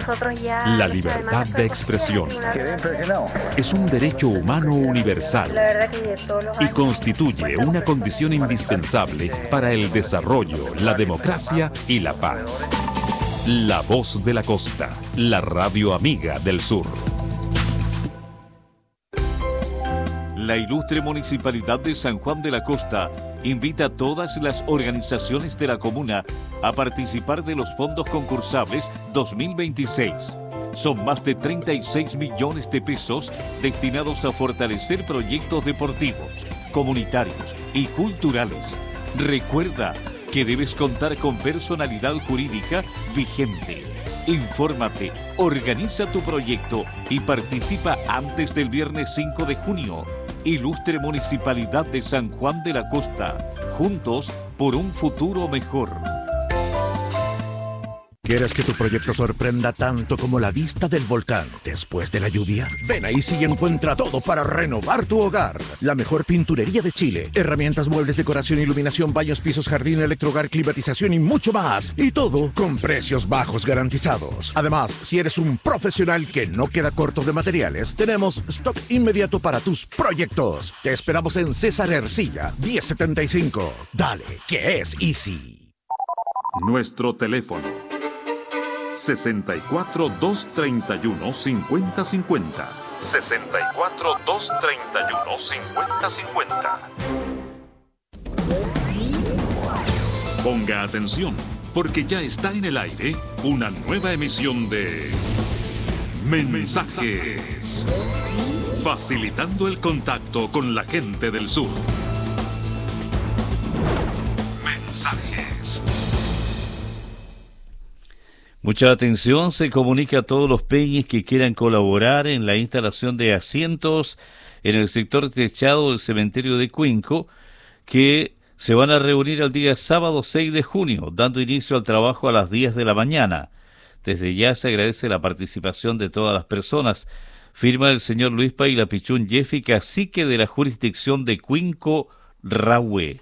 nosotros ya... La libertad de expresión es un derecho humano universal y constituye una condición indispensable para el desarrollo, la democracia y la paz. La Voz de la Costa, la radio amiga del sur. La ilustre Municipalidad de San Juan de la Costa invita a todas las organizaciones de la comuna a participar de los fondos concursables 2026. Son más de 36 millones de pesos destinados a fortalecer proyectos deportivos, comunitarios y culturales. Recuerda que debes contar con personalidad jurídica vigente. Infórmate, organiza tu proyecto y participa antes del viernes 5 de junio. Ilustre Municipalidad de San Juan de la Costa. Juntos por un futuro mejor. ¿Quieres que tu proyecto sorprenda tanto como la vista del volcán después de la lluvia? Ven a Easy y encuentra todo para renovar tu hogar. La mejor pinturería de Chile. Herramientas, muebles, decoración, iluminación, baños, pisos, jardín, electrohogar, climatización y mucho más. Y todo con precios bajos garantizados. Además, si eres un profesional que no queda corto de materiales, tenemos stock inmediato para tus proyectos. Te esperamos en César Ercilla, 1075. Dale, que es Easy. Nuestro teléfono 64 231 5050. 64 231 5050. Ponga atención, porque ya está en el aire una nueva emisión de Mensajes, facilitando el contacto con la gente del sur. Mensajes. Mucha atención, se comunica a todos los peñes que quieran colaborar en la instalación de asientos en el sector techado del cementerio de Cuenco, que se van a reunir el día sábado 6 de junio, dando inicio al trabajo a las 10 de la mañana. Desde ya se agradece la participación de todas las personas. Firma el señor Luis Paila Pichún Jeffi, cacique de la jurisdicción de Cuenco, Rahue.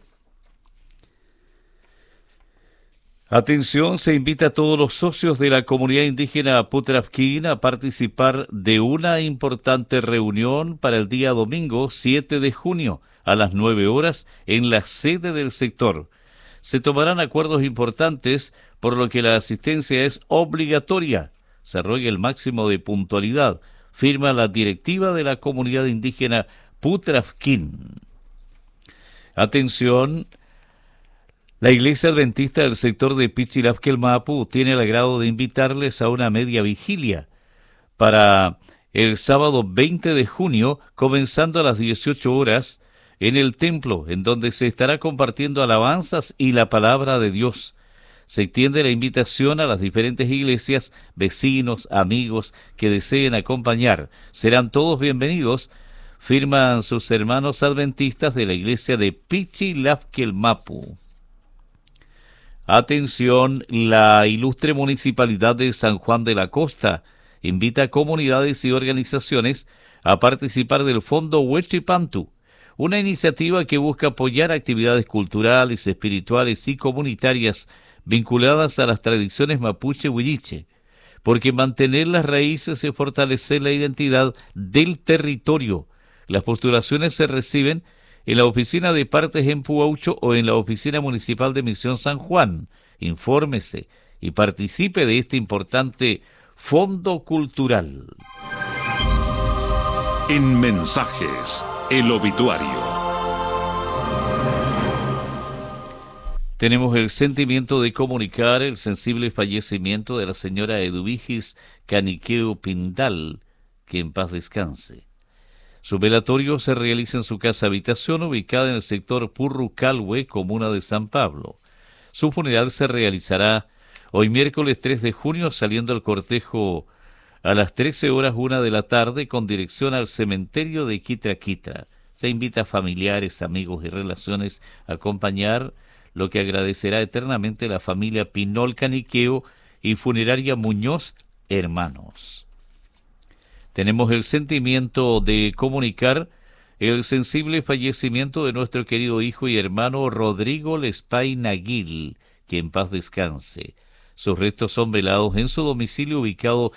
Atención, se invita a todos los socios de la comunidad indígena Putrafquín a participar de una importante reunión para el día domingo 7 de junio a las 9 horas en la sede del sector. Se tomarán acuerdos importantes, por lo que la asistencia es obligatoria. Se ruega el máximo de puntualidad. Firma la directiva de la comunidad indígena Putrafquín. Atención. La Iglesia Adventista del sector de Pichilapquelmapu tiene el agrado de invitarles a una media vigilia para el sábado 20 de junio, comenzando a las 18 horas, en el templo, en donde se estará compartiendo alabanzas y la palabra de Dios. Se extiende la invitación a las diferentes iglesias, vecinos, amigos que deseen acompañar. Serán todos bienvenidos, firman sus hermanos adventistas de la Iglesia de Pichilapquelmapu. Atención, la ilustre Municipalidad de San Juan de la Costa invita a comunidades y organizaciones a participar del Fondo Huechipantu, una iniciativa que busca apoyar actividades culturales, espirituales y comunitarias vinculadas a las tradiciones mapuche-huilliche, porque mantener las raíces y fortalecer la identidad del territorio. Las postulaciones se reciben en la oficina de partes en Puaucho o en la oficina municipal de Misión San Juan. Infórmese y participe de este importante fondo cultural. En Mensajes, el obituario. Tenemos el sentimiento de comunicar el sensible fallecimiento de la señora Eduvigis Caniqueo Pindal, que en paz descanse. Su velatorio se realiza en su casa habitación ubicada en el sector Purrucalhue, comuna de San Pablo. Su funeral se realizará hoy miércoles 3 de junio, saliendo el cortejo a las 13:01 de la tarde con dirección al cementerio de Quitra. Se invita a familiares, amigos y relaciones a acompañar, lo que agradecerá eternamente la familia Pinol Caniqueo y Funeraria Muñoz Hermanos. Tenemos el sentimiento de comunicar el sensible fallecimiento de nuestro querido hijo y hermano Rodrigo Lespay Naguil, que en paz descanse. Sus restos son velados en su domicilio ubicado